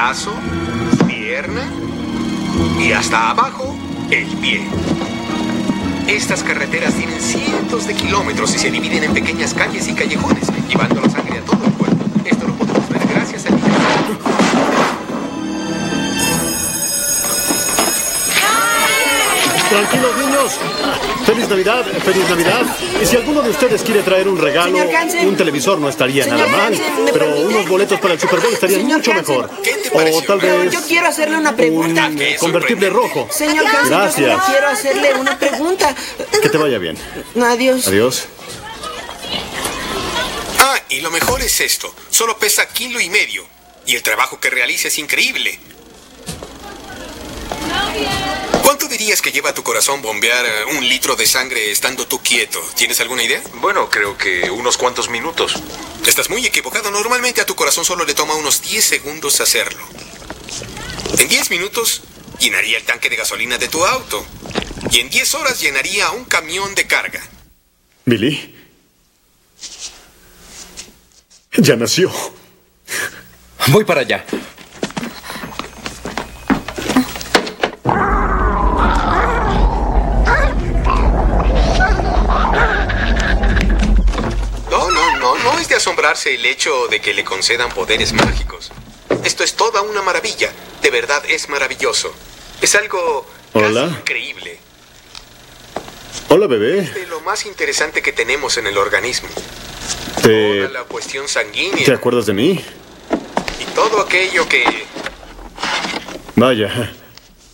brazo, pierna y hasta abajo el pie. Estas carreteras tienen cientos de kilómetros y se dividen en pequeñas calles y callejones, llevando la sangre a todo el cuerpo. Esto lo podemos ver gracias al internet. Tranquilos, niños. ¡Feliz Navidad! ¡Feliz Navidad! Y si alguno de ustedes quiere traer un regalo, un televisor no estaría nada mal, pero unos boletos para el Super Bowl estarían mucho mejor. ¿Qué te pareció? O tal vez Yo quiero hacerle una pregunta. un convertible rojo. Señor Hansen, Gracias. yo quiero hacerle una pregunta. Que te vaya bien. Adiós. Adiós. Ah, y lo mejor es esto. Solo pesa 1,5 kilos. Y el trabajo que realiza es increíble. ¿Cuánto dirías que lleva a tu corazón bombear 1 litro de sangre estando tú quieto? ¿Tienes alguna idea? Bueno, creo que unos cuantos minutos. Estás muy equivocado. Normalmente a tu corazón solo le toma unos 10 segundos hacerlo. En 10 minutos llenaría el tanque de gasolina de tu auto. Y en 10 horas llenaría un camión de carga. Billy. Ya nació. Voy para allá. No es de asombrarse el hecho de que le concedan poderes mágicos. Esto es toda una maravilla. De verdad es maravilloso. Es algo casi Hola. increíble. Hola, bebé. Es de lo más interesante que tenemos en el organismo. ¿Te Toda la cuestión sanguínea acuerdas de mí? y todo aquello que... Vaya.